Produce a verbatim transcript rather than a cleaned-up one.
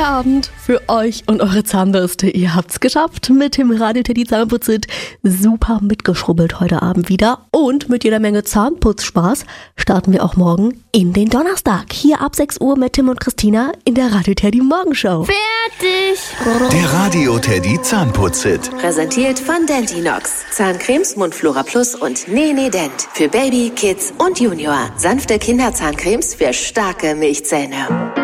Feierabend für euch und eure Zahnbürste. Ihr habt's geschafft mit dem Radio Teddy Zahnputzit. Super mitgeschrubbelt heute Abend wieder. Und mit jeder Menge Zahnputzspaß starten wir auch morgen in den Donnerstag. Hier ab sechs Uhr mit Tim und Christina in der Radio Teddy Morgenshow. Fertig! Der Radio Teddy Zahnputzit. Präsentiert von Dentinox. Zahncremes, Mundflora Plus und Nene Dent. Für Baby, Kids und Junior. Sanfte Kinderzahncremes für starke Milchzähne.